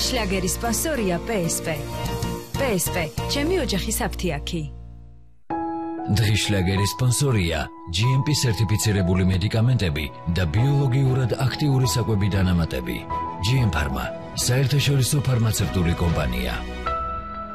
შლაგერის სპონსორია PSP. PSP, ჩემი ოჯახის აფთიაქი. დღის შლაგერის სპონსორია GMP სერტიფიცირებული მედიკამენტები და ბიოლოგიურად აქტიური საკვები დანამატები. GM Pharma, საერთაშორისო ფარმაცევტული კომპანია.